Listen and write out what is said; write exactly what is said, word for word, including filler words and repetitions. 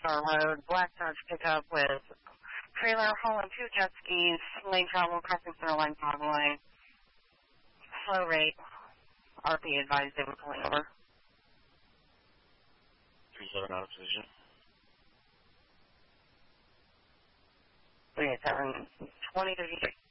Star Road, Black Dodge pickup with trailer hauling two jet skis, lane travel, crossing center line, toggle line. Slow rate. R P advised they were pulling over. three seven out of position. three eight seven, twenty thirty-three.